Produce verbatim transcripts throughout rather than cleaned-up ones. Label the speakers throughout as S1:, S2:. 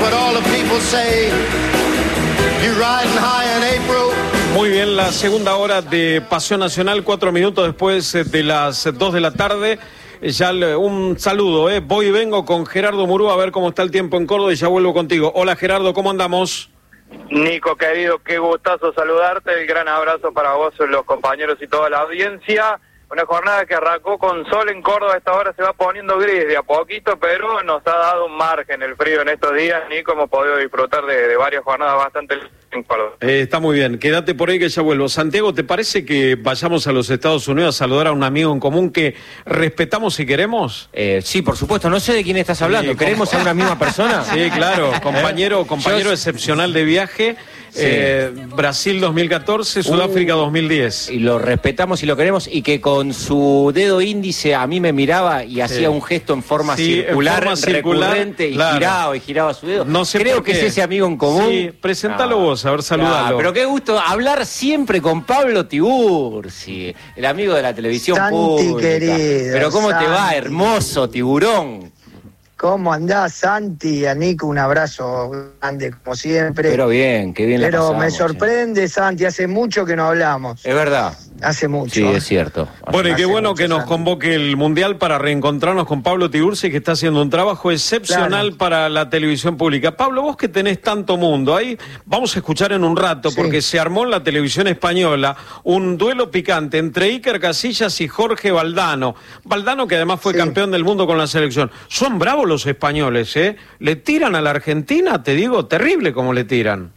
S1: what all the people say. You riding high in April.
S2: Muy bien, la segunda hora de Pasión Nacional, cuatro minutos después de las dos de la tarde. Ya un saludo, ¿eh? Voy y vengo con Gerardo Murúa a ver cómo está el tiempo en Córdoba y ya vuelvo contigo. Hola Gerardo, ¿cómo andamos?
S3: Nico, querido, qué gustazo saludarte, el gran abrazo para vos, los compañeros y toda la audiencia. Una jornada que arrancó con sol en Córdoba, a esta hora se va poniendo gris de a poquito, pero nos ha dado un margen el frío en estos días, Nico, hemos podido disfrutar de, de varias jornadas bastante en Córdoba.
S2: Eh, está muy bien, quédate por ahí que ya vuelvo. Santiago, ¿te parece que vayamos a los Estados Unidos a saludar a un amigo en común que respetamos y queremos?
S4: Eh, sí, por supuesto, no sé de quién estás hablando, sí, ¿queremos a una misma persona?
S2: Sí, claro, compañero, compañero Yo... excepcional de viaje. Sí. Eh, Brasil dos mil catorce, Sudáfrica uh, dos mil diez.
S4: Y lo respetamos y lo queremos, y que con su dedo índice a mí me miraba y sí. hacía un gesto en forma sí, circular, en forma recurrente, circular, y claro. giraba y giraba su dedo.
S2: No sé
S4: Creo que es ese amigo en común.
S2: Sí, presentalo ah, vos, a ver, saludalo.
S4: Ah, pero qué gusto hablar siempre con Pablo Tiburci, el amigo de la televisión
S5: Santi,
S4: pública.
S5: Querido,
S4: pero cómo
S5: Santi.
S4: te va, hermoso tiburón.
S5: ¿Cómo andás, Santi? A Nico un abrazo grande, como siempre.
S4: Pero bien, qué bien la
S5: Pero
S4: pasamos,
S5: me sorprende, eh. Santi, hace mucho que no hablamos.
S4: Es verdad.
S5: Hace mucho.
S4: Sí, es cierto.
S2: Bueno, y qué bueno
S5: mucho,
S2: que nos
S5: Santi.
S2: convoque el Mundial para reencontrarnos con Pablo Tiburci, que está haciendo un trabajo excepcional claro. para la televisión pública. Pablo, vos que tenés tanto mundo, ahí vamos a escuchar en un rato, sí. porque se armó en la televisión española un duelo picante entre Iker Casillas y Jorge Valdano. Valdano, que además fue sí. campeón del mundo con la selección. Son bravos los españoles, ¿eh? Le tiran a la Argentina, te digo, terrible como le tiran.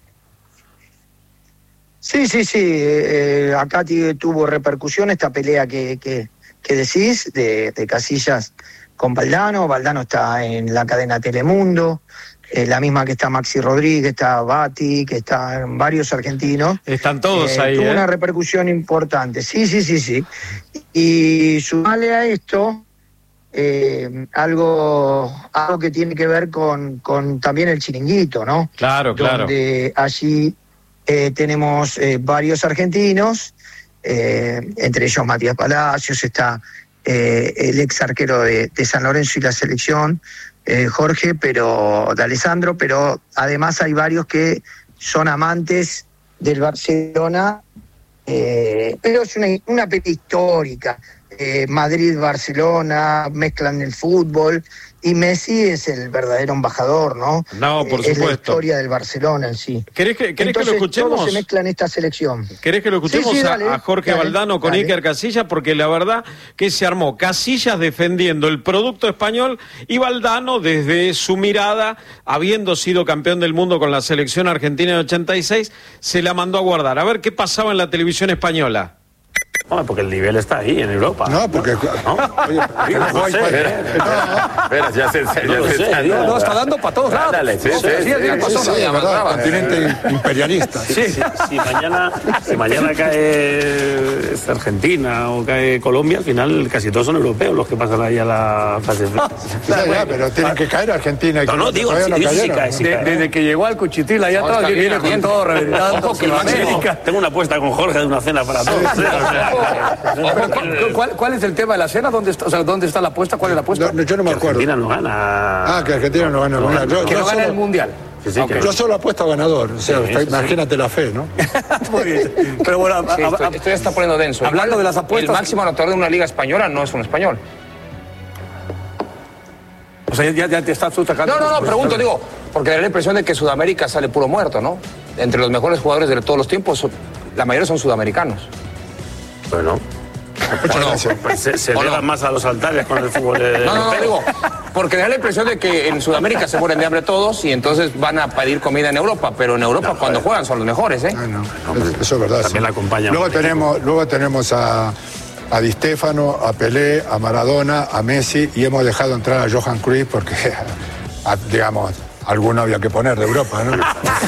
S5: Sí, sí, sí, eh, acá t- tuvo repercusión esta pelea que, que, que decís de, de Casillas con Valdano. Valdano está en la cadena Telemundo, eh, la misma que está Maxi Rodríguez, está Bati, que están varios argentinos.
S2: Están todos eh, ahí,
S5: Tuvo
S2: ¿eh?
S5: una repercusión importante, sí, sí, sí, sí. Y sumale a esto eh, algo, algo que tiene que ver con, con también el chiringuito, ¿no?
S2: Claro, claro.
S5: Donde allí... Eh, tenemos eh, varios argentinos, eh, entre ellos Matías Palacios, está eh, el ex arquero de, de San Lorenzo y la selección, eh, Jorge, pero de Alessandro, pero además hay varios que son amantes del Barcelona, eh, pero es una, una pelea histórica. Eh, Madrid-Barcelona, mezclan el fútbol, y Messi es el verdadero embajador, ¿no?
S2: No, por
S5: es
S2: supuesto.
S5: La historia del Barcelona en sí.
S2: ¿Querés que, querés
S5: Entonces,
S2: que lo escuchemos?
S5: Todo se mezcla en esta selección.
S2: ¿Querés que lo escuchemos
S5: sí, sí,
S2: a,
S5: dale,
S2: a Jorge
S5: dale,
S2: Valdano con
S5: dale.
S2: Iker Casillas? Porque la verdad que se armó Casillas defendiendo el producto español y Valdano desde su mirada, habiendo sido campeón del mundo con la selección argentina en ochenta y seis, se la mandó a guardar. A ver qué pasaba en la televisión española.
S6: No, porque el nivel está ahí, en Europa.
S7: No, porque...
S6: ¿No?
S7: Oye,
S6: no, no sé. Espera, ya se... Ya no, sé,
S7: no, no, está dando para todos lados.
S6: Dale, sí, sí,
S7: sí, sí, sí, sí, sí, verdad, continente imperialista.
S6: Sí, sí. Si mañana, si mañana cae Argentina o cae Colombia, al final casi todos son europeos los que pasan ahí a la fase final.
S7: Ya, ya, pero tienen que caer Argentina. Y
S6: no, no, digo, sí,
S7: no
S6: sí, sí cae, sí cae.
S7: Desde que llegó al Cuchitril allá atrás, que viene con todo reventando.
S6: Ojo, que el América. Tengo una apuesta con Jorge de una cena para todos.
S7: ¿Cuál, ¿Cuál es el tema de la cena? ¿Dónde está, o sea, ¿dónde está la apuesta? ¿Cuál es la apuesta? No, yo no me acuerdo.
S6: Argentina no gana.
S7: Ah, que Argentina no gana el Mundial. Yo,
S8: que no gana el Mundial.
S6: Sí, sí,
S7: okay. Yo solo apuesto a ganador. O sea, sí, está, imagínate sí. la fe, ¿no?
S8: Muy bien. Pero bueno, sí, a, a, esto, esto ya está poniendo denso.
S7: Hablando de las apuestas.
S8: El máximo anotador de una liga española no es un español.
S7: O sea, ya, ya te estás sacando.
S8: No, no, no, pregunto, digo, porque da la impresión de que Sudamérica sale puro muerto, ¿no? Entre los mejores jugadores de todos los tiempos, la mayoría son sudamericanos.
S6: Bueno.
S7: Muchas gracias.
S6: Pues se se elevan no? más a los altares con el fútbol. De,
S8: no, no, no, digo, porque da la impresión de que en Sudamérica se mueren de hambre todos y entonces van a pedir comida en Europa, pero en Europa no, cuando joder. juegan son los mejores, ¿eh?
S7: Ah, no. Eso, eso es verdad.
S6: También
S7: sí.
S6: la acompaña.
S7: Luego tenemos, luego tenemos a, a Di Stéfano, a Pelé, a Maradona, a Messi, y hemos dejado entrar a Johan Cruyff porque, a, digamos, alguno había que poner de Europa, ¿no?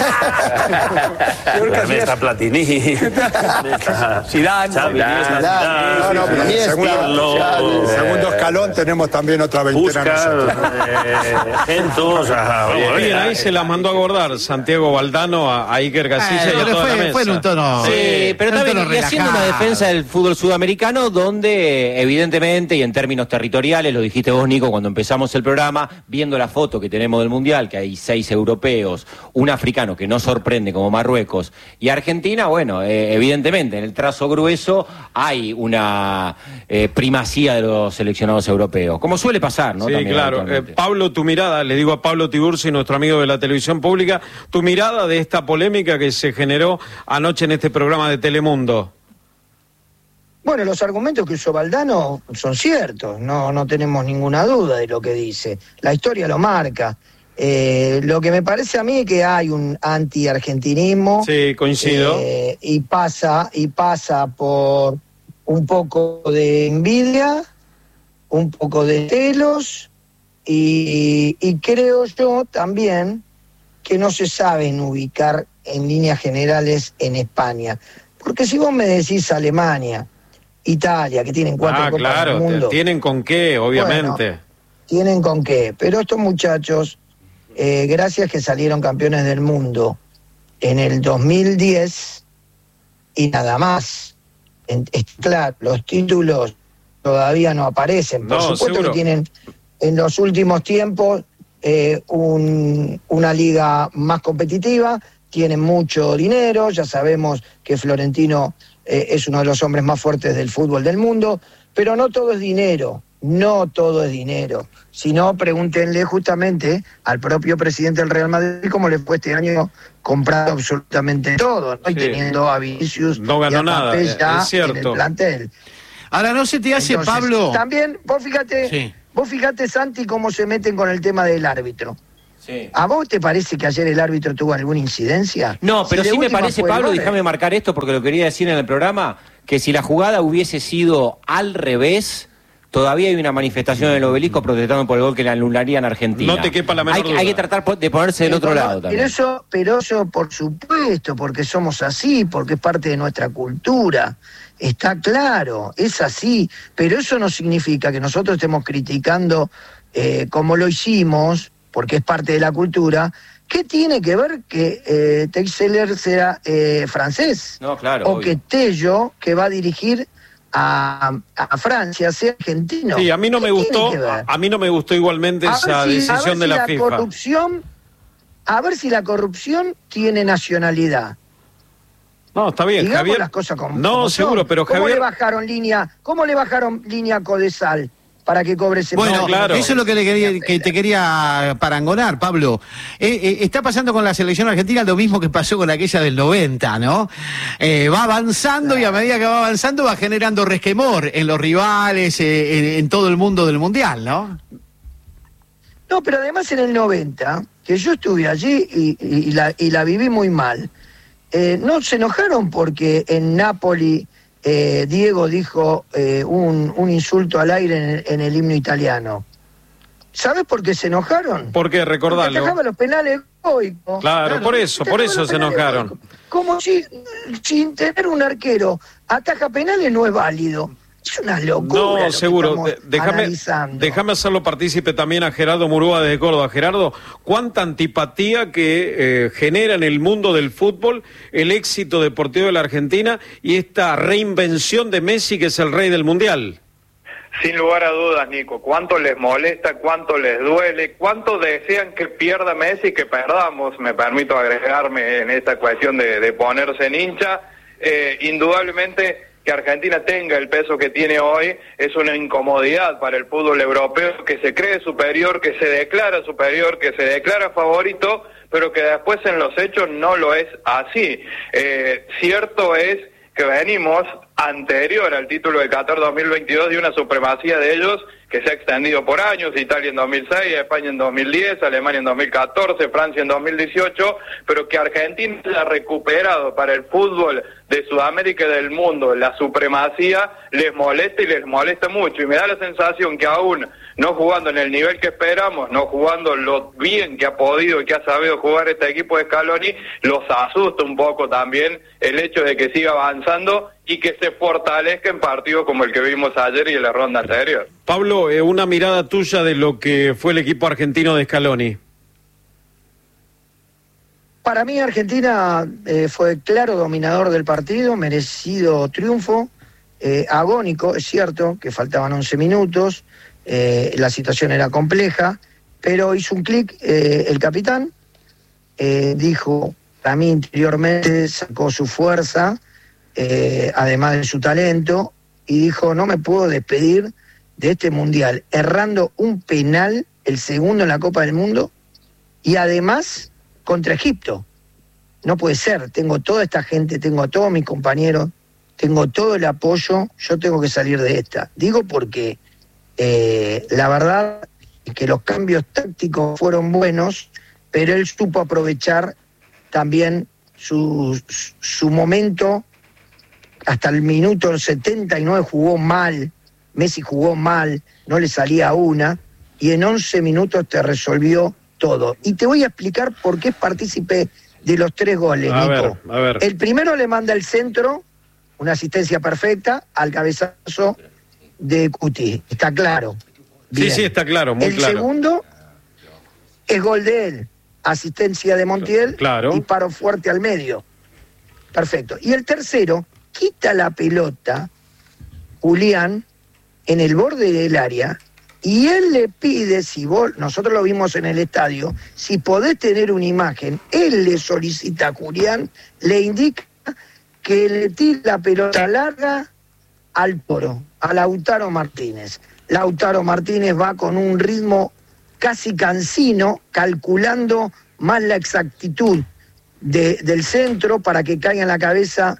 S6: También está Platini.
S7: Zidane.
S6: Xavi,
S7: Segundo escalón tenemos también otra veintena.
S6: Buscar, eh, Gento, o sea,
S2: bien, ahí se la mandó a guardar Santiago Valdano a, a Iker Casillas eh, y a toda
S4: fue,
S2: la mesa.
S4: Fue en un tono... Sí, pero también y haciendo una defensa del fútbol sudamericano donde, evidentemente, y en términos territoriales, lo dijiste vos, Nico, cuando empezamos el programa, viendo la foto que tenemos del Mundial, que y seis europeos, un africano que no sorprende como Marruecos y Argentina, bueno, eh, evidentemente en el trazo grueso hay una eh, primacía de los seleccionados europeos, como suele pasar, ¿no?
S2: Sí,
S4: También,
S2: claro. Eh, Pablo, tu mirada, le digo a Pablo Tiburci, nuestro amigo de la televisión pública, tu mirada de esta polémica que se generó anoche en este programa de Telemundo.
S5: Bueno, los argumentos que usó Valdano son ciertos, no, no tenemos ninguna duda de lo que dice. La historia lo marca. Eh, lo que me parece a mí es que hay un anti-argentinismo.
S2: Sí, coincido.
S5: Eh, y pasa, y pasa por un poco de envidia, un poco de celos, y, y creo yo también que no se saben ubicar en líneas generales en España. Porque si vos me decís Alemania, Italia, que tienen cuatro
S2: ah,
S5: copas
S2: claro,
S5: del mundo,
S2: tienen con qué, obviamente.
S5: Bueno, tienen con qué, pero estos muchachos, eh, gracias que salieron campeones del mundo en el dos mil diez y nada más, en, es claro, los títulos todavía no aparecen, por
S2: no,
S5: supuesto
S2: seguro.
S5: que tienen en los últimos tiempos eh, un, una liga más competitiva, tienen mucho dinero, ya sabemos que Florentino eh, es uno de los hombres más fuertes del fútbol del mundo, pero no todo es dinero, no todo es dinero. Si no, pregúntenle justamente al propio presidente del Real Madrid cómo le fue este año comprando absolutamente todo, ¿no? Sí. Y teniendo a Vinicius
S2: no ganó
S5: y a
S2: nada,
S5: Mbappé ya
S2: es cierto.
S5: en el plantel.
S9: Ahora, ¿no se te hace,
S5: Entonces,
S9: Pablo?
S5: También, vos fíjate, sí. vos fíjate, Santi, cómo se meten con el tema del árbitro.
S4: Sí.
S5: ¿A vos te parece que ayer el árbitro tuvo alguna incidencia?
S4: No, pero
S5: si
S4: sí me parece, Pablo, déjame marcar esto porque lo quería decir en el programa, que si la jugada hubiese sido al revés, todavía hay una manifestación en el Obelisco protestando por el gol que le anularían a Argentina.
S2: No te quepa la menor
S4: hay,
S2: duda.
S4: Hay que tratar de ponerse del
S5: pero,
S4: otro lado también.
S5: Pero eso, pero eso, por supuesto, porque somos así, porque es parte de nuestra cultura. Está claro, es así, pero eso no significa que nosotros estemos criticando eh, como lo hicimos, porque es parte de la cultura. ¿Qué tiene que ver que eh, Texeler sea eh, francés?
S4: No, claro.
S5: O
S4: obvio.
S5: que Tello, que va a dirigir a, a Francia, sea argentino.
S2: Sí, a mí no me gustó, a, a mí no me gustó igualmente a esa si, decisión de
S5: si
S2: la,
S5: la
S2: FIFA.
S5: Corrupción, a ver si la corrupción tiene nacionalidad.
S2: No, está bien,
S5: Digamos
S2: Javier.
S5: las cosas como,
S2: no,
S5: como
S2: seguro,
S5: son.
S2: pero
S5: ¿Cómo
S2: Javier.
S5: le bajaron línea? ¿Cómo le bajaron línea a Codesal para que cobre ese?
S9: Bueno,
S2: no, claro.
S9: Eso es lo que le quería, que te quería parangonar, Pablo. Eh, eh, está pasando con la selección argentina lo mismo que pasó con aquella del noventa, ¿no? Eh, va avanzando, claro. Y a medida que va avanzando va generando resquemor en los rivales, eh, en, en todo el mundo del mundial, ¿no?
S5: No, pero además en el noventa, que yo estuve allí y, y, y, la, y la viví muy mal. Eh, no se enojaron porque en Nápoli eh, Diego dijo eh, un, un insulto al aire en el, en el himno italiano. ¿Sabes por qué se enojaron?
S2: ¿Por qué? Recordalo.
S5: Porque atajaba los penales goicos.
S2: Claro, claro, por eso, por eso se enojaron.
S5: Goicos. Como si sin tener un arquero ataja penales no es válido. Es una locura.
S2: No, seguro. Déjame, déjame hacerlo partícipe también a Gerardo Murúa desde Córdoba. Gerardo, ¿cuánta antipatía que eh, genera en el mundo del fútbol el éxito deportivo de la Argentina y esta reinvención de Messi, que es el rey del Mundial?
S3: Sin lugar a dudas, Nico. ¿Cuánto les molesta? ¿Cuánto les duele? ¿Cuánto desean que pierda Messi y que perdamos? Me permito agregarme en esta cuestión de, de ponerse en hincha. Eh, indudablemente... que Argentina tenga el peso que tiene hoy es una incomodidad para el fútbol europeo, que se cree superior, que se declara superior, que se declara favorito, pero que después en los hechos no lo es así. Eh, cierto es que venimos anterior al título de Qatar dos mil veintidós de una supremacía de ellos que se ha extendido por años, Italia en dos mil seis, España en dos mil diez, Alemania en dos mil catorce, Francia en dos mil dieciocho, pero que Argentina haya recuperado para el fútbol de Sudamérica y del mundo la supremacía les molesta y les molesta mucho, y me da la sensación que aún no jugando en el nivel que esperamos, no jugando lo bien que ha podido y que ha sabido jugar este equipo de Scaloni, los asusta un poco también el hecho de que siga avanzando y que se fortalezca en partidos como el que vimos ayer y en la ronda anterior.
S2: Pablo, eh, una mirada tuya de lo que fue el equipo argentino de Scaloni.
S5: Para mí Argentina eh, fue claro dominador del partido, merecido triunfo, eh, agónico, es cierto, que faltaban once minutos, eh, la situación era compleja, Pero hizo un clic eh, el capitán, eh, dijo, para mí interiormente sacó su fuerza, eh, además de su talento, y dijo, no me puedo despedir de este mundial, errando un penal, el segundo en la Copa del Mundo, y además contra Egipto. No puede ser, tengo toda esta gente, tengo a todos mis compañeros, tengo todo el apoyo, yo tengo que salir de esta. Digo porque eh, la verdad es que los cambios tácticos fueron buenos, pero él supo aprovechar también su, su momento. Hasta el minuto setenta y nueve jugó mal, Messi jugó mal, no le salía una, y en once minutos te resolvió todo. Y te voy a explicar por qué participé de los tres goles,
S2: a
S5: Nico.
S2: Ver, a ver.
S5: El primero le manda el centro, una asistencia perfecta, al cabezazo de Cuti. Está claro. Bien.
S2: Sí, sí, está claro, muy
S5: el
S2: claro.
S5: El segundo es gol de él, asistencia de Montiel,
S2: claro.
S5: Disparo fuerte al medio. Perfecto. Y el tercero, quita la pelota, Julián, en el borde del área, y él le pide, si vos, nosotros lo vimos en el estadio, si podés tener una imagen, él le solicita a Julián, le indica que le tire la pelota larga al Toro, a Lautaro Martínez. Lautaro Martínez va con un ritmo casi cansino, calculando más la exactitud de, del centro para que caiga en la cabeza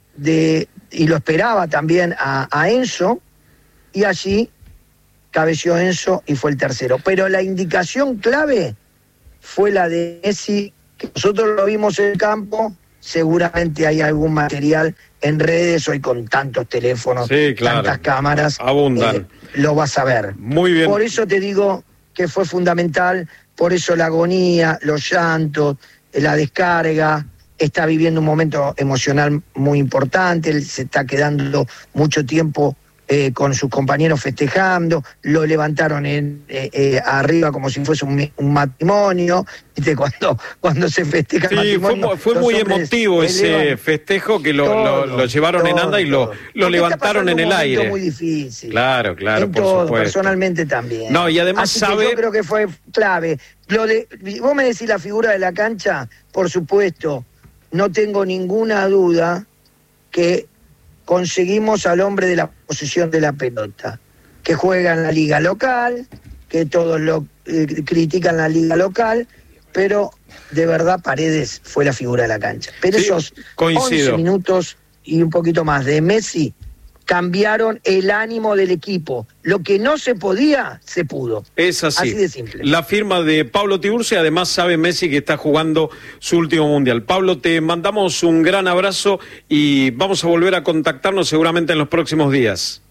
S5: de, y lo esperaba también a, a Enzo, y allí cabeció Enzo y fue el tercero. Pero la indicación clave fue la de Messi, que nosotros lo vimos en el campo, seguramente hay algún material en redes, hoy con tantos teléfonos,
S2: sí, claro,
S5: tantas cámaras,
S2: abundan.
S5: Eh, lo vas a ver.
S2: Muy bien.
S5: Por eso te digo que fue fundamental, por eso la agonía, los llantos, la descarga, está viviendo un momento emocional muy importante, él se está quedando mucho tiempo eh, con sus compañeros festejando, lo levantaron en, eh, eh, arriba como si fuese un, un matrimonio, ¿viste? Cuando, cuando se festeja
S2: sí,
S5: el matrimonio.
S2: Fue, fue muy emotivo ese
S5: elevan
S2: festejo que lo,
S5: todo,
S2: lo, lo llevaron
S5: todo,
S2: en anda y lo, lo levantaron en el aire.
S5: Es muy difícil.
S2: Claro, claro,
S5: en
S2: por
S5: todo,
S2: supuesto.
S5: Personalmente también.
S2: No, y además
S5: Así
S2: sabe...
S5: que yo creo que fue clave. Lo de, vos me decís la figura de la cancha, por supuesto, no tengo ninguna duda que conseguimos al hombre de la posesión de la pelota, que juega en la liga local, que todos lo eh, critican la liga local, pero de verdad Paredes fue la figura de la cancha. Pero
S2: sí,
S5: esos
S2: coincido.
S5: once minutos y un poquito más de Messi cambiaron el ánimo del equipo. Lo que no se podía, se pudo.
S2: Es así.
S5: Así de simple.
S2: La firma de Pablo Tiburcio, además sabe Messi que está jugando su último mundial. Pablo, te mandamos un gran abrazo y vamos a volver a contactarnos seguramente en los próximos días.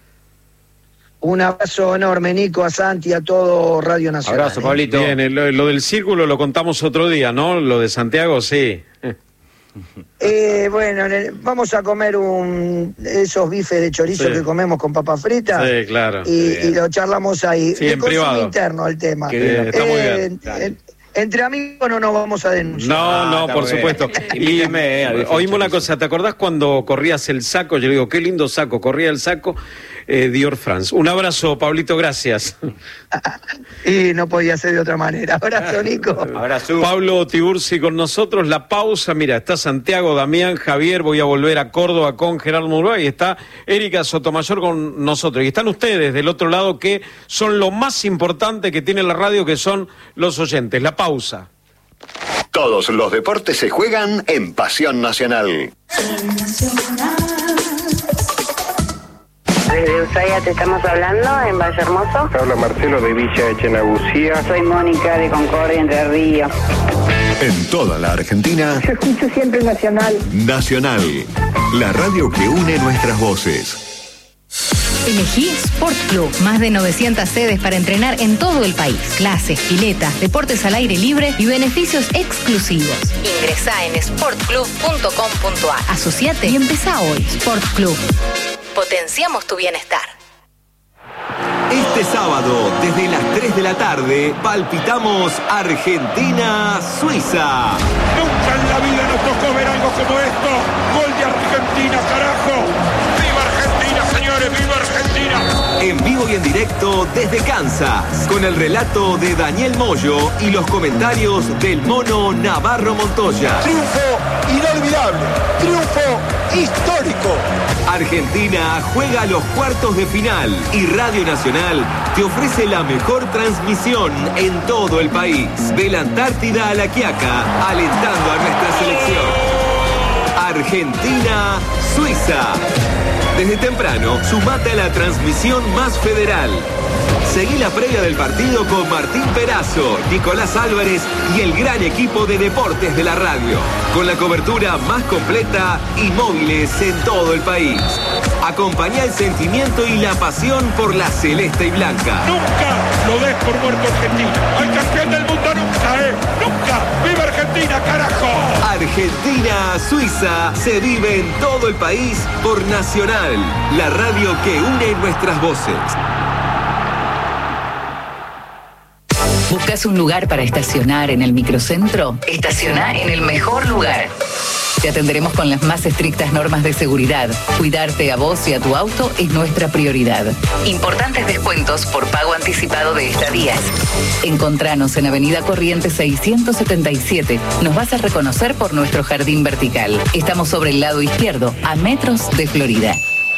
S5: Un abrazo enorme, Nico, a Santi, a todo Radio Nacional.
S4: Abrazo, Pablito.
S2: Bien, lo, lo del círculo lo contamos otro día, ¿no? Lo de Santiago, sí.
S5: Eh, bueno, en el- vamos a comer un esos bifes de chorizo
S2: Sí.
S5: que comemos con papas fritas.
S2: Sí, claro.
S5: Y,
S2: Bien.
S5: y lo charlamos ahí.
S2: Sí,
S5: De
S2: en
S5: consumo
S2: privado.
S5: interno el tema.
S2: Qué bien, está muy bien.
S5: en- en- entre amigos no nos vamos a denunciar.
S2: No,
S4: Ah,
S2: no,
S4: está
S2: por
S4: muy
S2: supuesto.
S4: bien.
S2: Y
S4: Invíteme, eh, al bife de
S2: oímos una
S4: chorizo.
S2: cosa, ¿te acordás cuando corrías el saco? Yo le digo, qué lindo saco, corría el saco eh, Dior France. Un abrazo, Pablito, gracias.
S5: Y no podía ser de otra manera. Abrazo, Nico.
S4: Abrazo.
S2: Pablo Tiburci con nosotros, la pausa, mira, está Santiago, Damián, Javier, voy a volver a Córdoba con Gerardo Murúa y está Erika Sotomayor con nosotros. Y están ustedes del otro lado que son lo más importante que tiene la radio, que son los oyentes. La pausa.
S10: Todos los deportes se juegan en Pasión Nacional.
S11: Desde Ushuaia te estamos hablando, en Valle Hermoso.
S12: Habla Marcelo de Villa Echenagucía.
S11: Soy Mónica de Concordia, Entre Ríos.
S10: En toda la Argentina,
S11: Yo escucho siempre Nacional.
S10: Nacional, la radio que une nuestras voces.
S13: Elegí Sport Club, más de novecientas sedes para entrenar en todo el país. Clases, piletas, deportes al aire libre y beneficios exclusivos. Ingresá en sport club punto com punto a r. Asociate y empezá hoy. Sport Club. Potenciamos tu bienestar.
S14: Este sábado, desde las tres de la tarde, palpitamos Argentina-Suiza.
S15: Nunca en la vida nos tocó ver algo como esto. Gol de Argentina, carajo. ¡Viva Argentina, señores! ¡Viva Argentina! Argentina!
S14: En vivo y en directo desde Kansas, con el relato de Daniel Moyo y los comentarios del mono Navarro Montoya.
S15: Triunfo inolvidable, triunfo histórico.
S14: Argentina juega a los cuartos de final y Radio Nacional te ofrece la mejor transmisión en todo el país. De la Antártida a La Quiaca, alentando a nuestra selección. Argentina, Suiza. Desde temprano, sumate a la transmisión más federal. Seguí la previa del partido con Martín Perazo, Nicolás Álvarez y el gran equipo de deportes de la radio. Con la cobertura más completa y móviles en todo el país. Acompañá el sentimiento y la pasión por la celeste y blanca.
S15: Nunca lo des por muerto Argentina. Al campeón del mundo nunca, ¿eh? Nunca. ¡Viva Argentina, carajo!
S14: Argentina, Suiza, se vive en todo el país por Nacional, la radio que une nuestras voces.
S13: ¿Buscas un lugar para estacionar en el microcentro? Estaciona en el mejor lugar. Te atenderemos con las más estrictas normas de seguridad. Cuidarte a vos y a tu auto es nuestra prioridad. Importantes descuentos por pago anticipado de estadías. Encontranos en Avenida Corrientes seiscientos setenta y siete. Nos vas a reconocer por nuestro jardín vertical. Estamos sobre el lado izquierdo, a metros de Florida.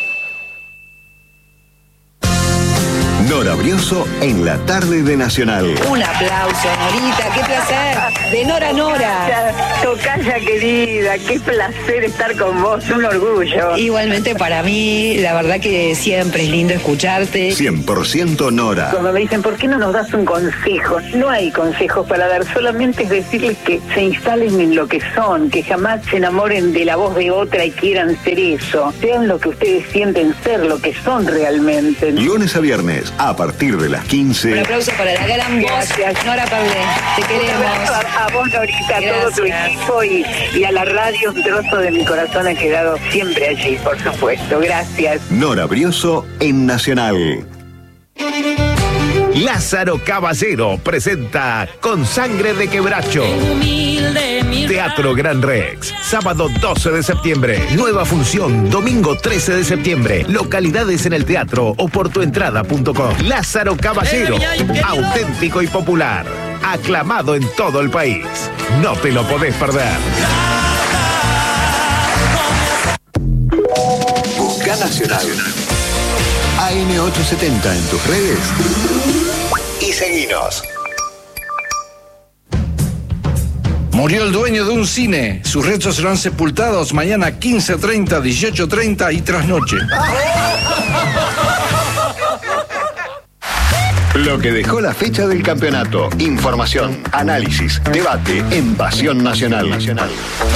S10: Nora Brioso en la tarde de Nacional.
S11: Un aplauso, Norita, qué placer. De Nora a Nora. Tocaya querida, qué placer estar con vos, un orgullo.
S16: Igualmente para mí, la verdad que siempre es lindo escucharte.
S10: cien por ciento Nora.
S11: Cuando me dicen, ¿por qué no nos das un consejo? No hay consejos para dar, solamente es decirles que se instalen en lo que son, que jamás se enamoren de la voz de otra y quieran ser eso. Sean lo que ustedes sienten ser, lo que son realmente.
S10: Lunes a viernes, a partir de las quince.
S16: Un aplauso para la gran voz,
S11: gracias.
S16: Nora Pablé. Te queremos.
S11: A, a vos, Norita, a todo tu equipo y, y a la radio, un trozo de mi corazón ha quedado siempre allí, por supuesto. Gracias.
S10: Nora Brioso en Nacional.
S17: Lázaro Caballero presenta Con Sangre de Quebracho. Teatro Gran Rex, sábado doce de septiembre. Nueva función, domingo trece de septiembre. Localidades en el teatro o por tuentrada punto com. Lázaro Caballero, auténtico y popular. Aclamado en todo el país. No te lo podés perder.
S10: Busca Nacional. A N ochocientos setenta en tus redes y seguinos.
S18: Murió el dueño de un cine. Sus restos serán sepultados mañana quince treinta, dieciocho treinta y trasnoche.
S10: Lo que dejó la fecha del campeonato. Información, análisis, debate en Pasión Nacional. Nacional.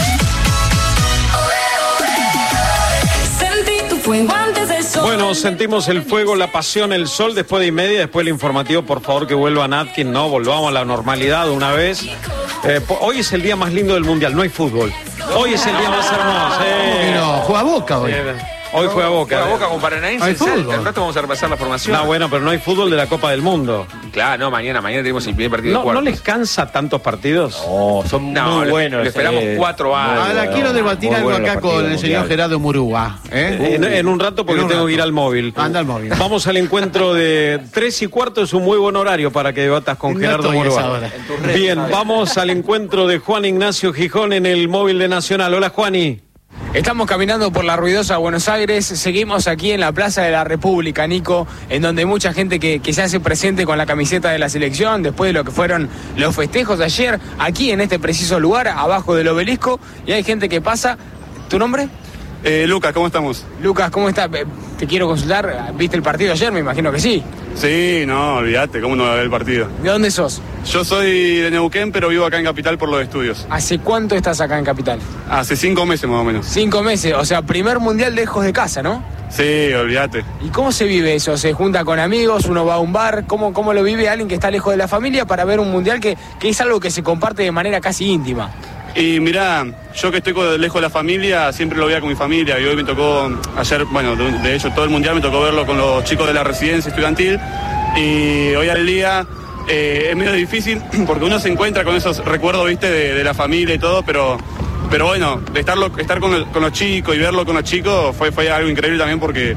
S2: Bueno, sentimos el fuego, la pasión, el sol después de y media, después el informativo, por favor que vuelva Natkin, no, volvamos a la normalidad de una vez. Eh, hoy es el día más lindo del mundial, no hay fútbol. Hoy es el día más hermoso. Eh.
S9: No, juega Boca hoy.
S2: Eh, Hoy juega Boca.
S8: Juega Boca con Paranaense. El rato vamos a repasar la formación.
S2: No, bueno, pero no hay fútbol de la Copa del Mundo.
S8: Claro, no, mañana, mañana tenemos el primer partido
S2: no,
S8: de cuartos.
S2: ¿No les cansa tantos partidos?
S4: No, son
S8: no,
S4: muy buenos.
S8: Le esperamos
S4: eh,
S8: cuatro años.
S9: Ahora bueno, quiero debatir algo
S4: bueno
S9: acá con el señor Gerardo Murúa. ¿eh?
S2: En, en un rato porque un tengo rato. que ir al móvil.
S9: Anda al móvil.
S2: Vamos al encuentro de tres y cuarto, es un muy buen horario para que debatas con no Gerardo Murúa. Bien, vamos al encuentro de Juan Ignacio Gijón en el móvil de Nacional. Hola, Juani.
S19: Estamos caminando por la ruidosa Buenos Aires, seguimos aquí en la Plaza de la República, Nico, en donde hay mucha gente que, que se hace presente con la camiseta de la selección, después de lo que fueron los festejos de ayer, aquí en este preciso lugar, abajo del obelisco, y hay gente que pasa. ¿Tu nombre?
S20: Eh, Lucas, ¿cómo estamos?
S19: Lucas, ¿cómo estás? Te quiero consultar, ¿viste el partido ayer? Me imagino que sí.
S20: Sí, no, olvídate, ¿cómo no va a ver el partido?
S19: ¿De dónde sos?
S20: Yo soy de Neuquén, pero vivo acá en Capital por los estudios.
S19: ¿Hace cuánto estás acá en Capital?
S20: Hace cinco meses más o menos.
S19: Cinco meses, o sea, primer mundial lejos de casa, ¿no?
S20: Sí, olvídate.
S19: ¿Y cómo se vive eso? ¿Se junta con amigos? ¿Uno va a un bar? ¿Cómo, cómo lo vive alguien que está lejos de la familia para ver un mundial que, que es algo que se comparte de manera casi íntima?
S20: Y mirá, yo que estoy lejos de la familia, siempre lo veía con mi familia y hoy me tocó, ayer, bueno, de, de hecho todo el mundial me tocó verlo con los chicos de la residencia estudiantil y hoy al día eh, es medio difícil porque uno se encuentra con esos recuerdos, viste, de, de la familia y todo, pero, pero bueno, de estarlo, estar con, el, con los chicos y verlo con los chicos fue, fue algo increíble también porque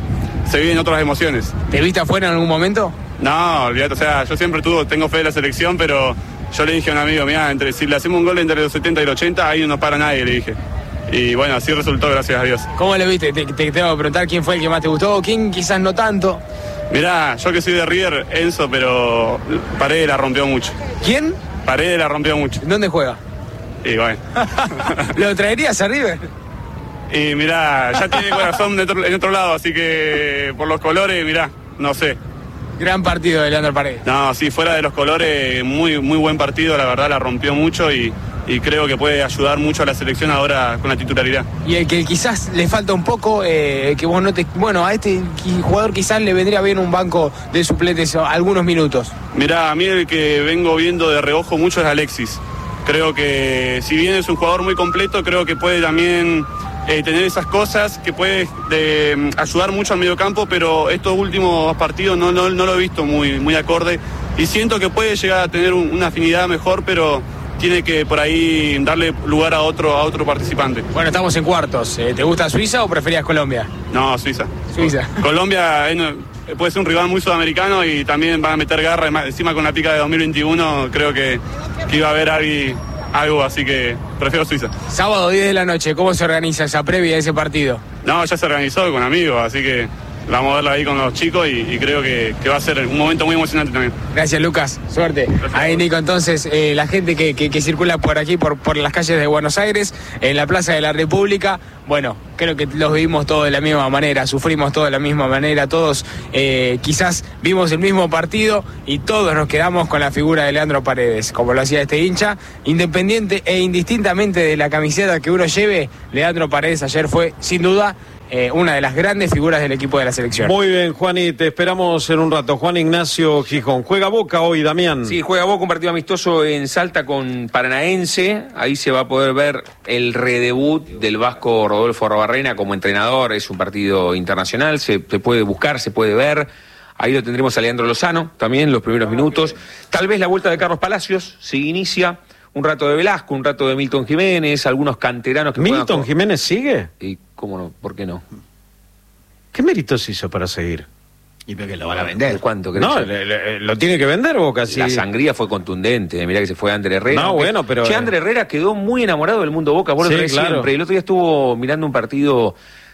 S20: se viven otras emociones.
S19: ¿Te viste afuera en algún momento?
S20: No, olvídate, o sea, yo siempre tuvo, tengo fe de la selección, pero yo le dije a un amigo, mira, entre si le hacemos un gol entre los setenta y los ochenta, ahí no para nadie, le dije. Y bueno, así resultó, gracias a Dios.
S19: ¿Cómo le viste? Te, te tengo que preguntar quién fue el que más te gustó, quién quizás no tanto.
S20: Mirá, yo que soy de River, Enzo, pero Paredes la rompió mucho.
S19: ¿Quién?
S20: Paredes la rompió mucho.
S19: ¿Dónde juega?
S20: Y bueno.
S19: ¿Lo traerías a River?
S20: Y mirá, ya tiene corazón en otro, en otro lado, así que por los colores, mirá, no sé.
S19: Gran partido de Leandro Paredes.
S20: No, sí, fuera de los colores, muy muy buen partido, la verdad la rompió mucho y, y creo que puede ayudar mucho a la selección ahora con la titularidad.
S19: Y el que quizás le falta un poco, eh, que vos no te... Bueno, a este jugador quizás le vendría bien un banco de suplentes algunos minutos.
S20: Mirá, a mí el que vengo viendo de reojo mucho es Alexis. Creo que si bien es un jugador muy completo, creo que puede también... Eh, tener esas cosas que puede de, ayudar mucho al mediocampo, pero estos últimos partidos no, no, no lo he visto muy, muy acorde y siento que puede llegar a tener un, una afinidad mejor, pero tiene que por ahí darle lugar a otro, a otro participante.
S19: Bueno, estamos en cuartos. ¿Te gusta Suiza o preferías Colombia?
S20: No, Suiza.
S19: Suiza.
S20: Colombia eh, puede ser un rival muy sudamericano y también van a meter garra, encima con la pica de dos mil veintiuno creo que, que iba a haber algo... algo, así que prefiero Suiza.
S19: Sábado diez de la noche, ¿cómo se organiza esa previa de ese partido?
S20: No, ya se organizó con amigos, así que vamos a verla ahí con los chicos y, y creo que, que va a ser un momento muy emocionante también.
S19: Gracias, Lucas, suerte. Gracias. Ahí, Nico, entonces, eh, la gente que, que, que circula por aquí, por, por las calles de Buenos Aires, en la Plaza de la República, bueno, creo que los vivimos todos de la misma manera, sufrimos todos de la misma manera, todos eh, quizás vimos el mismo partido y todos nos quedamos con la figura de Leandro Paredes, como lo hacía este hincha, independiente e indistintamente de la camiseta que uno lleve, Leandro Paredes ayer fue, sin duda, Eh, una de las grandes figuras del equipo de la selección.
S2: Muy bien, Juan, y te esperamos en un rato. Juan Ignacio Gijón. ¿Juega Boca hoy, Damián?
S21: Sí, juega Boca, un partido amistoso en Salta con Paranaense. Ahí se va a poder ver el redebut del vasco Rodolfo Arbarrena como entrenador. Es un partido internacional, se, se puede buscar, se puede ver. Ahí lo tendremos a Leandro Lozano también, los primeros minutos. Tal vez la vuelta de Carlos Palacios, si inicia. Un rato de Velasco, un rato de Milton Jiménez, algunos canteranos que
S2: ¿Milton Jiménez sigue?
S21: Y cómo no, ¿por qué no?
S2: ¿Qué méritos hizo para seguir?
S9: ¿Y por qué lo van a vender?
S21: ¿Cuánto crees?
S2: No, le, le, lo tiene que vender Boca. Sí.
S21: La sangría fue contundente, mirá que se fue André Herrera.
S2: No, bueno, pero...
S21: Che, André Herrera quedó muy enamorado del mundo Boca, vos
S2: sí,
S21: lo traes
S2: claro.
S21: siempre. El otro día estuvo mirando un partido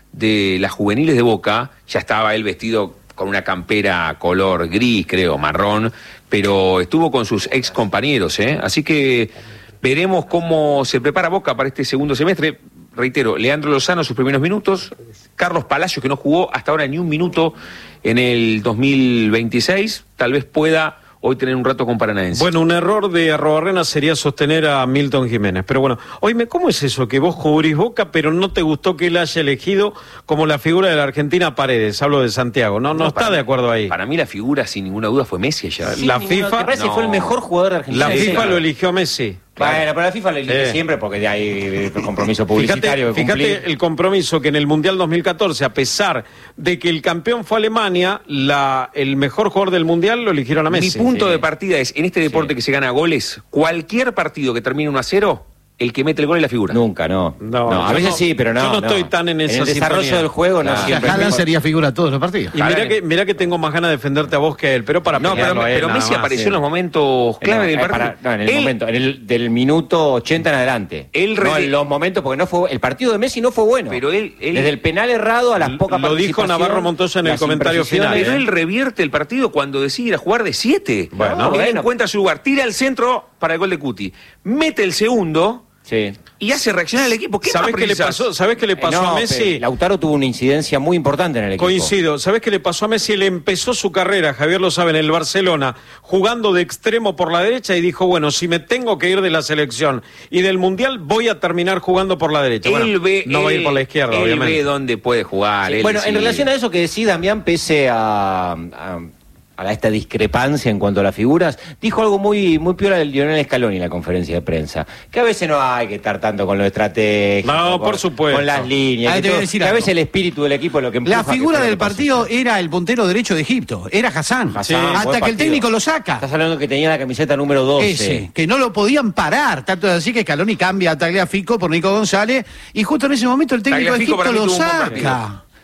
S21: de las juveniles de Boca, ya estaba él vestido con una campera color gris, creo, marrón, pero estuvo con sus ex compañeros, ¿eh? Así que... veremos cómo se prepara Boca para este segundo semestre. Reitero, Leandro Lozano sus primeros minutos, Carlos Palacios, que no jugó hasta ahora ni un minuto en el dos mil veintiséis, tal vez pueda hoy tener un rato con Paranaense.
S2: Bueno, un error de Arrobarrena sería sostener a Milton Jiménez. Pero bueno, oíme, ¿cómo es eso que vos cubrís Boca, pero no te gustó que él haya elegido como la figura de la Argentina Paredes? Hablo de Santiago, no, no, no está
S21: mí,
S2: de acuerdo ahí.
S21: Para mí la figura, sin ninguna duda, fue Messi ayer.
S2: Sí, la FIFA...
S21: No.
S4: fue el mejor jugador de Argentina.
S2: La
S4: sí,
S2: FIFA
S4: claro.
S2: lo eligió a Messi.
S4: Claro. Bueno, pero la FIFA lo elige eh. siempre porque hay compromiso publicitario.
S2: Fíjate, fíjate el compromiso que en el Mundial dos mil catorce, a pesar de que el campeón fue Alemania, la, el mejor jugador del Mundial lo eligieron a Messi.
S21: Mi punto
S2: sí.
S21: de partida es, en este deporte sí. que se gana goles, cualquier partido que termine uno a cero, el que mete el gol es la figura.
S4: Nunca, no.
S2: No,
S4: no a veces no, sí, pero no.
S2: Yo no,
S4: no
S2: estoy tan en esa
S4: En el desarrollo
S2: sintonía.
S4: del juego no
S9: claro.
S4: siempre.
S9: Haaland sería figura todos los partidos.
S2: Y mirá que, mirá que tengo más ganas de defenderte a vos que a él, pero para
S21: No, pero,
S2: a él,
S21: pero Messi
S2: más,
S21: apareció
S2: sí.
S21: en los momentos clave
S4: no,
S21: del partido.
S4: Para, no, en el
S21: él,
S4: momento, en el del minuto ochenta en adelante.
S21: Él
S4: no, en los momentos, porque no fue el partido de Messi no fue bueno.
S21: Pero él, él
S4: desde el penal errado a las pocas
S2: Lo dijo Navarro Montoya en el comentario final.
S21: Pero
S2: ¿eh?
S21: él revierte el partido cuando decide ir a jugar de siete.
S2: Bueno,
S21: no,
S2: bueno.
S21: Él encuentra su lugar, tira el centro para el gol de Cuti, mete el segundo.
S4: Sí.
S21: Y hace reaccionar al equipo. ¿Qué
S2: ¿Sabés qué le pasó? ¿Sabés qué le pasó
S4: eh, no,
S2: a Messi?
S4: Lautaro tuvo una incidencia muy importante en el equipo.
S2: Coincido. ¿Sabés qué le pasó a Messi? Él empezó su carrera, Javier lo sabe, en el Barcelona, jugando de extremo por la derecha y dijo, bueno, si me tengo que ir de la selección y del Mundial, voy a terminar jugando por la derecha.
S21: Él
S2: bueno,
S21: ve,
S2: no
S21: él,
S2: va a ir por la izquierda,
S21: él
S2: obviamente.
S21: Él ve dónde puede jugar.
S4: Sí,
S21: él
S4: bueno,
S21: sí.
S4: en relación a eso que decís, Damián, pese a... a a esta discrepancia en cuanto a las figuras, dijo algo muy muy piola del Lionel Scaloni en la conferencia de prensa, que a veces no hay que estar tanto con lo estratégico,
S2: no,
S4: con,
S2: por supuesto,
S4: con las líneas,
S9: ah,
S4: que, todo,
S9: decir
S4: que a veces el espíritu del equipo es lo que empuja.
S9: La figura
S4: que
S9: del partido era el puntero derecho de Egipto, era Hassan,
S4: Hassan, sí,
S9: hasta que el técnico lo saca.
S4: Estás hablando que tenía la camiseta número doce.
S9: Ese, que no lo podían parar, tanto es así que Scaloni cambia a Tagliafico por Nico González, y justo en ese momento el técnico de Egipto lo saca.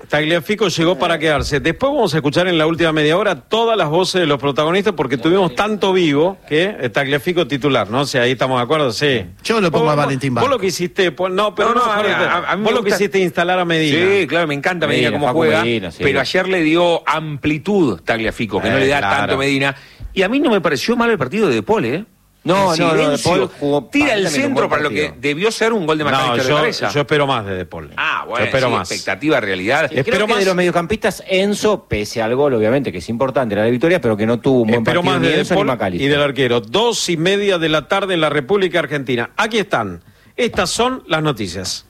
S2: Tagliafico llegó para quedarse. Después vamos a escuchar en la última media hora todas las voces de los protagonistas porque tuvimos tanto vivo que Tagliafico titular, ¿no? O sea, ahí estamos de acuerdo, sí.
S9: Yo lo pongo vos, a Valentín Barco.
S2: Vos lo que hiciste, no, pero no, no, no a, a, a mí vos lo que hiciste instalar a Medina.
S21: Sí, claro, me encanta Medina, Medina cómo juega, Medina, sí. Pero ayer le dio amplitud Tagliafico, que eh, no le da claro. tanto Medina. Y a mí no me pareció mal el partido de De Paul, ¿eh?
S4: No, no, no, De Paul
S21: jugó tira el centro para lo que debió ser un gol de McAllister
S2: no,
S21: de cabeza.
S2: Yo espero más de De Paul.
S21: Ah, bueno,
S2: yo espero
S21: sí,
S2: más.
S21: Expectativa, realidad.
S4: Y espero que más de los mediocampistas, Enzo, pese al gol, obviamente, que es importante la victoria, pero que no tuvo un buen
S2: espero
S4: partido
S2: más de
S4: ni
S2: De Paul y del arquero. Dos y media de la tarde en la República Argentina. Aquí están. Estas son las noticias.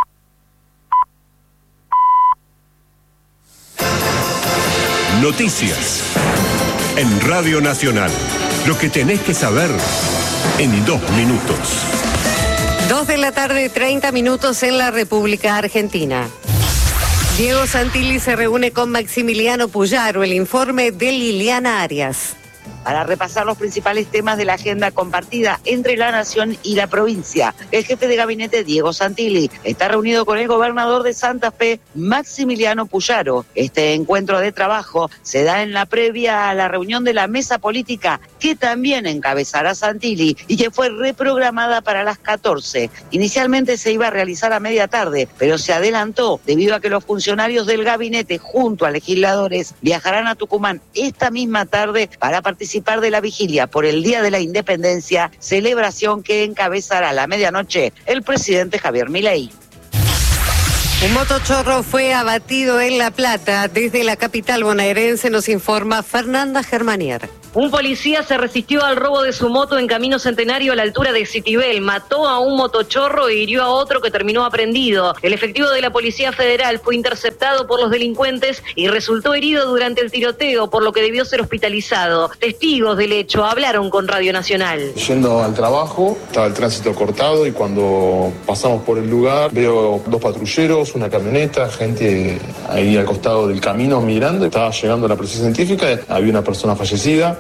S1: Noticias en Radio Nacional. Lo que tenés que saber en dos minutos.
S22: Dos de la tarde, treinta minutos en la República Argentina. Diego Santilli se reúne con Maximiliano Puyaro. El informe de Liliana Arias.
S23: Para repasar los principales temas de la agenda compartida entre la Nación y la provincia. El jefe de gabinete, Diego Santilli, está reunido con el gobernador de Santa Fe, Maximiliano Puyaro. Este encuentro de trabajo se da en la previa a la reunión de la mesa política, que también encabezará Santilli y que fue reprogramada para las catorce. Inicialmente se iba a realizar a media tarde, pero se adelantó debido a que los funcionarios del gabinete, junto a legisladores, viajarán a Tucumán esta misma tarde para participar de la vigilia por el Día de la Independencia, celebración que encabezará a la medianoche el presidente Javier Milei.
S22: Un motochorro fue abatido en La Plata. Desde la capital bonaerense nos informa Fernanda Germanier.
S24: Un policía se resistió al robo de su moto en Camino Centenario a la altura de Citibel. Mató a un motochorro e hirió a otro que terminó aprendido. El efectivo de la Policía Federal fue interceptado por los delincuentes y resultó herido durante el tiroteo, por lo que debió ser hospitalizado. Testigos del hecho hablaron con Radio Nacional.
S25: Yendo al trabajo, estaba el tránsito cortado y cuando pasamos por el lugar veo dos patrulleros, una camioneta, gente ahí al costado del camino mirando. Estaba llegando la policía científica, había una persona fallecida.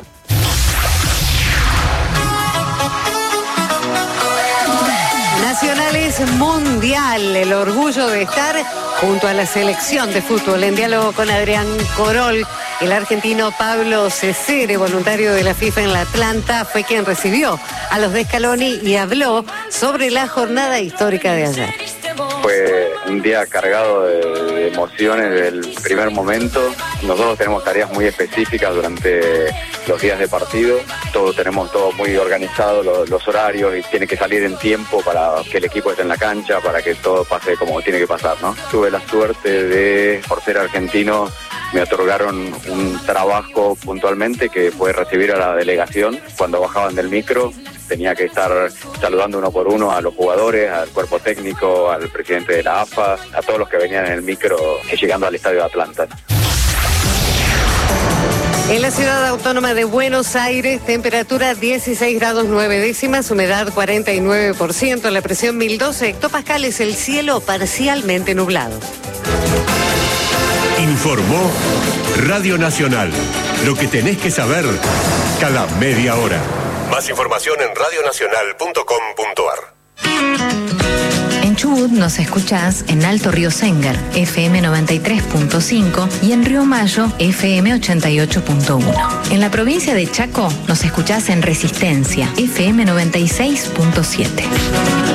S22: Nacionales Mundial, el orgullo de estar junto a la selección de fútbol. En diálogo con Adrián Corol, el argentino Pablo Cesere, voluntario de la FIFA en la Atlanta, fue quien recibió a los de Scaloni y habló sobre la jornada histórica de ayer.
S26: Fue un día cargado de, de emociones desde el primer momento. Nosotros tenemos tareas muy específicas durante los días de partido. Todos tenemos todo muy organizado, los, los horarios, y tiene que salir en tiempo para que el equipo esté en la cancha, para que todo pase como tiene que pasar, ¿no? Tuve la suerte de, por ser argentino, me otorgaron un trabajo puntualmente que fue recibir a la delegación. Cuando bajaban del micro tenía que estar saludando uno por uno a los jugadores, al cuerpo técnico, al presidente de la A F A, a todos los que venían en el micro llegando al estadio de Atlanta.
S22: En la ciudad autónoma de Buenos Aires, temperatura dieciséis grados nueve décimas, humedad cuarenta y nueve por ciento, la presión mil doce hectopascales, el cielo parcialmente nublado.
S1: Informó Radio Nacional. Lo que tenés que saber cada media hora. Más información en radio nacional punto com punto a r.
S13: En Chubut nos escuchás en Alto Río Sengar, F M noventa y tres punto cinco, y en Río Mayo, F M ochenta y ocho punto uno. En la provincia de Chaco nos escuchás en Resistencia, F M noventa y seis punto siete.